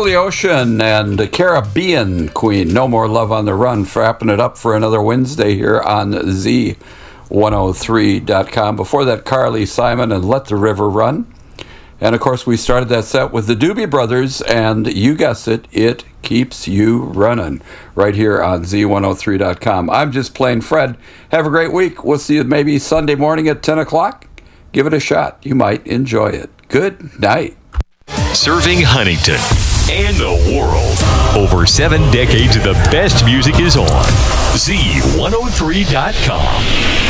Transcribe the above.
Julie Ocean and the Caribbean Queen, No More Love on the Run, wrapping it up for another Wednesday here on Z103.com. Before that, Carly Simon and Let the River Run. And, of course, we started that set with the Doobie Brothers, and you guessed it, It Keeps You Running, right here on Z103.com. I'm just plain Fred. Have a great week. We'll see you maybe Sunday morning at 10 o'clock. Give it a shot. You might enjoy it. Good night. Serving Huntington and the world. Over 7 decades of the best music is on Z103.com.